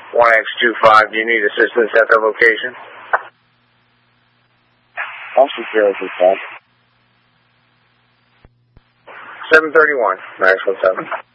1X25, do you need assistance at the location? Austin 025. 731, Maxwell 7.